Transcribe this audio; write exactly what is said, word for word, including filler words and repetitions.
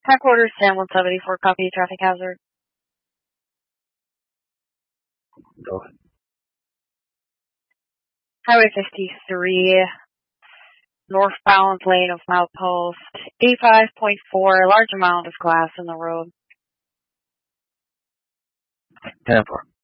Headquarters, San one seventy-four, copy traffic hazard. Go ahead. Highway fifty-three, northbound lane of Milepost, eighty-five point four, a large amount of glass in the road. ten four.